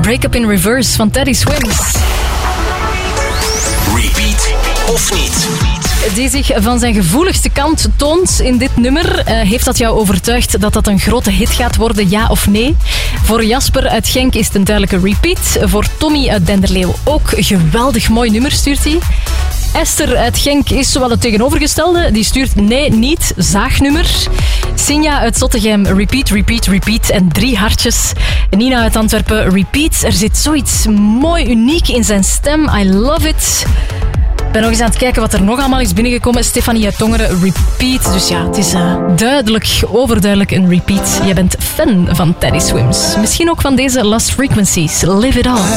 Break Up in Reverse van Teddy Swims. Repeat of niet? Die zich van zijn gevoeligste kant toont in dit nummer. Heeft dat jou overtuigd dat dat een grote hit gaat worden, ja of nee? Voor Jasper uit Genk is het een duidelijke repeat. Voor Tommy uit Denderleeuw ook. Geweldig mooi nummer stuurt hij. Esther uit Genk is zowel het tegenovergestelde. Die stuurt nee, niet, zaagnummer. Sinja uit Zottegem, repeat, repeat, repeat en 3 hartjes. Nina uit Antwerpen, repeat. Er zit zoiets mooi uniek in zijn stem. I love it. Ik ben nog eens aan het kijken wat er nog allemaal is binnengekomen. Stefanie uit Tongeren, repeat. Dus ja, het is duidelijk, overduidelijk een repeat. Je bent fan van Teddy Swims. Misschien ook van deze Lost Frequencies. Live it all.